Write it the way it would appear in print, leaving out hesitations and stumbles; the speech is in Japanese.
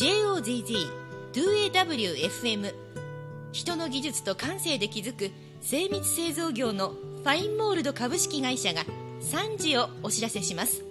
JOZZ2AWFM 人の技術と感性で築く精密製造業のファインモールド株式会社が3時をお知らせします。